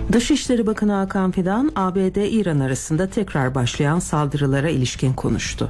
Dışişleri Bakanı Hakan Fidan, ABD-İran arasında tekrar başlayan saldırılara ilişkin konuştu.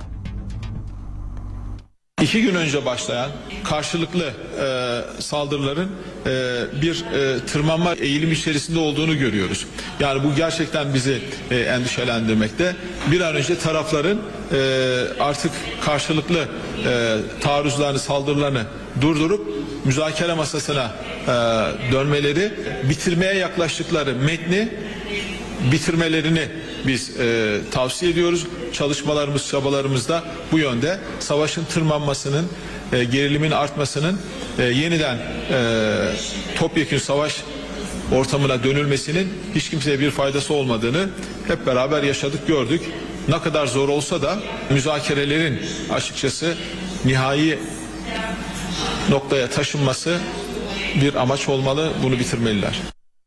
2 gün önce başlayan karşılıklı saldırıların bir tırmanma eğilim içerisinde olduğunu görüyoruz. Yani bu gerçekten bizi endişelendirmekte. Bir an önce tarafların artık karşılıklı taarruzlarını, saldırılarını durdurup müzakere masasına dönmeleri, bitirmeye yaklaştıkları metni bitirmelerini biz tavsiye ediyoruz. Çalışmalarımız, çabalarımız da bu yönde. Savaşın tırmanmasının, gerilimin artmasının yeniden topyekün savaş ortamına dönülmesinin hiç kimseye bir faydası olmadığını hep beraber yaşadık, gördük. Ne kadar zor olsa da müzakerelerin açıkçası nihai noktaya taşınması bir amaç olmalı. Bunu bitirmeliler.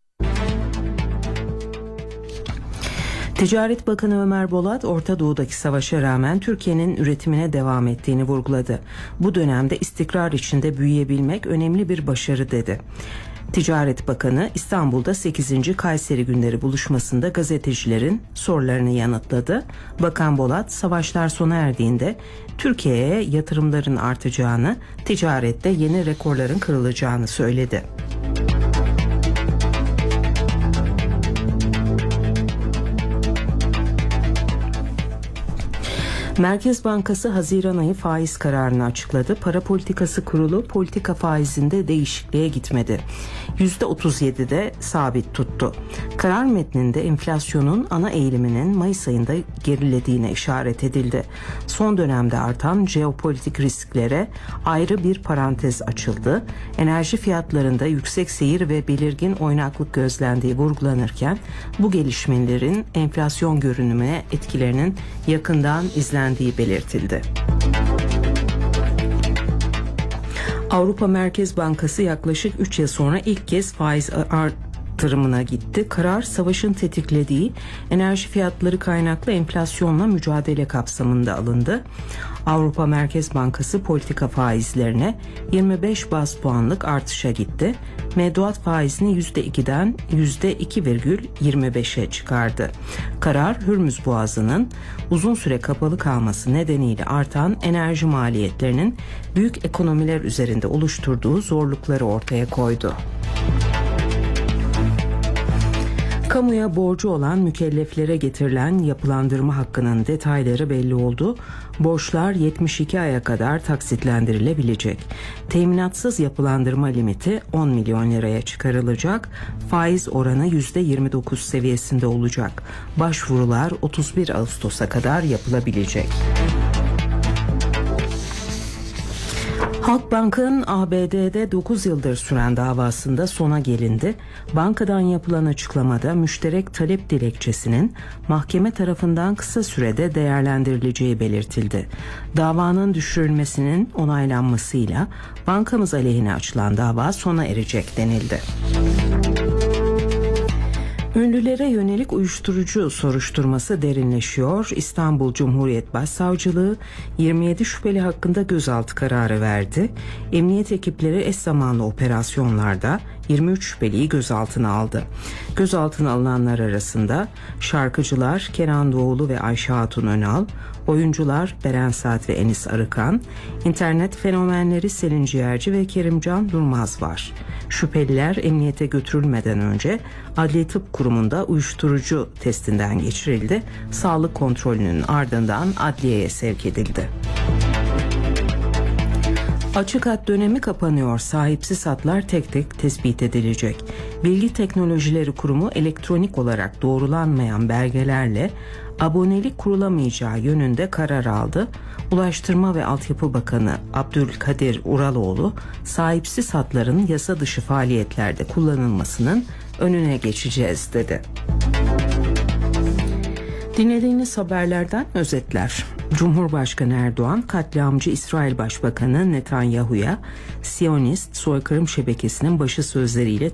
Ticaret Bakanı Ömer Bolat, Orta Doğu'daki savaşa rağmen Türkiye'nin üretimine devam ettiğini vurguladı. Bu dönemde istikrar içinde büyüyebilmek önemli bir başarı dedi. Ticaret Bakanı İstanbul'da 8. Kayseri Günleri buluşmasında gazetecilerin sorularını yanıtladı. Bakan Bolat, savaşlar sona erdiğinde Türkiye'ye yatırımların artacağını, ticarette yeni rekorların kırılacağını söyledi. Merkez Bankası Haziran ayı faiz kararını açıkladı. Para Politikası Kurulu politika faizinde değişikliğe gitmedi. %37'de sabit tuttu. Karar metninde enflasyonun ana eğiliminin Mayıs ayında gerilediğine işaret edildi. Son dönemde artan jeopolitik risklere ayrı bir parantez açıldı. Enerji fiyatlarında yüksek seyir ve belirgin oynaklık gözlendiği vurgulanırken bu gelişmelerin enflasyon görünümüne etkilerinin yakından izlendiği belirtildi. Avrupa Merkez Bankası yaklaşık 3 yıl sonra ilk kez faiz artırımına gitti. Karar, savaşın tetiklediği enerji fiyatları kaynaklı enflasyonla mücadele kapsamında alındı. Avrupa Merkez Bankası politika faizlerine 25 baz puanlık artışa gitti. Mevduat faizini %2'den %2,25'e çıkardı. Karar, Hürmüz Boğazı'nın uzun süre kapalı kalması nedeniyle artan enerji maliyetlerinin büyük ekonomiler üzerinde oluşturduğu zorlukları ortaya koydu. Kamuya borcu olan mükelleflere getirilen yapılandırma hakkının detayları belli oldu. Borçlar 72 aya kadar taksitlendirilebilecek. Teminatsız yapılandırma limiti 10 milyon liraya çıkarılacak. Faiz oranı %29 seviyesinde olacak. Başvurular 31 Ağustos'a kadar yapılabilecek. Halkbank'ın ABD'de 9 yıldır süren davasında sona gelindi. Bankadan yapılan açıklamada müşterek talep dilekçesinin mahkeme tarafından kısa sürede değerlendirileceği belirtildi. Davanın düşürülmesinin onaylanmasıyla bankamız aleyhine açılan dava sona erecek denildi. Ünlülere yönelik uyuşturucu soruşturması derinleşiyor. İstanbul Cumhuriyet Başsavcılığı 27 şüpheli hakkında gözaltı kararı verdi. Emniyet ekipleri eş zamanlı operasyonlarda 23 şüpheliyi gözaltına aldı. Gözaltına alınanlar arasında şarkıcılar Kenan Doğulu ve Ayşe Hatun Önal, oyuncular Beren Saat ve Enis Arıkan, internet fenomenleri Selin Ciğerci ve Kerimcan Durmaz var. Şüpheliler emniyete götürülmeden önce Adli Tıp Kurumu'nda uyuşturucu testinden geçirildi. Sağlık kontrolünün ardından adliyeye sevk edildi. Açık hat dönemi kapanıyor. Sahipsiz hatlar tek tek tespit edilecek. Bilgi Teknolojileri Kurumu elektronik olarak doğrulanmayan belgelerle abonelik kurulamayacağı yönünde karar aldı. Ulaştırma ve Altyapı Bakanı Abdülkadir Uraloğlu, sahipsiz hatların yasa dışı faaliyetlerde kullanılmasının önüne geçeceğiz dedi. Dinlediğiniz haberlerden özetler. Cumhurbaşkanı Erdoğan, katliamcı İsrail Başbakanı Netanyahu'ya Siyonist soykırım şebekesinin başı sözleriyle